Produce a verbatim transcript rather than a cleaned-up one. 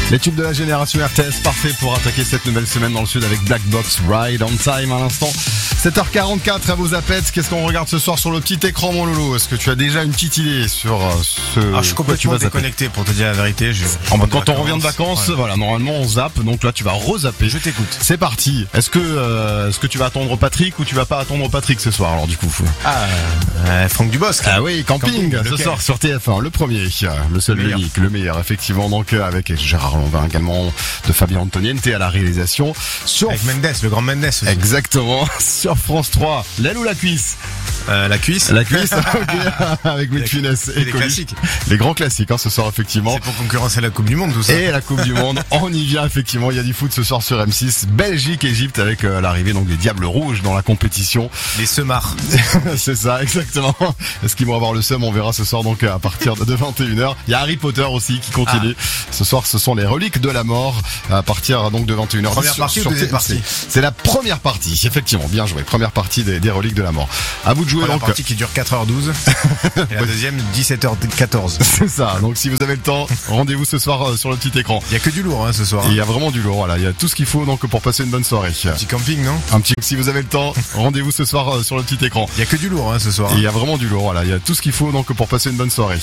Les tubes de la génération R T S, parfait pour attaquer cette nouvelle semaine dans le sud avec Black Box, Ride on Time à l'instant. sept heures quarante-quatre à vos appets. Qu'est-ce qu'on regarde ce soir sur le petit écran, mon loulou? Est-ce que tu as déjà une petite idée sur euh, ce... Alors, je suis complètement déconnecté pour te dire la vérité. Je... Oh, bah, quand on revient de vacances, ouais. Voilà, normalement on zappe, donc là tu vas re-zapper. Je t'écoute. C'est parti. Est-ce que, euh, est-ce que tu vas attendre Patrick ou tu vas pas attendre Patrick ce soir alors du coup? Ah, euh, Franck Dubosc. Ah oui, camping, camping ce soir sur T F un, le premier, le seul, le l'unique, le meilleur, effectivement, donc avec Gérard Lanvin également, de Fabien Antoniente à la réalisation. Sur avec Mendes, le grand Mendes aussi. Exactement. Sur France trois, l'aile ou la cuisse? Euh, la cuisse. La cuisse, ok. Avec Louis de Funès et les classiques. Les grands classiques, hein, ce soir, effectivement. C'est pour concurrencer la Coupe du Monde, tout ça. Et la Coupe du Monde, on y vient, effectivement. Il y a du foot ce soir sur M six. Belgique, Égypte, avec euh, l'arrivée donc des Diables Rouges dans la compétition. Les semards. C'est ça, exactement. Est-ce qu'ils vont avoir le seum? On verra ce soir, donc, à partir de vingt et une heures. Il y a Harry Potter aussi qui continue. Ah. Ce soir, ce sont les reliques de la mort, à partir, donc, de vingt et une heures. Première sur, partie sur ou deuxième partie? C'est la première partie, effectivement. Bien joué. Première partie des, des reliques de la mort. À vous de jouer, première donc. Partie qui dure quatre heures douze. Et la deuxième, dix-sept heures quatorze. C'est ça. Donc, si vous avez le temps, rendez-vous ce soir sur le petit écran. Il y a que du lourd, hein, ce soir. Il y a vraiment du lourd, voilà. Il y a tout ce qu'il faut, donc, pour passer une bonne soirée. Un petit camping, non? Un petit, si vous avez le temps, rendez-vous ce soir sur le petit écran. Il y a que du lourd, hein, ce soir. Il y a vraiment du lourd, voilà. Il y a tout ce qu'il faut, donc, pour passer une bonne soirée.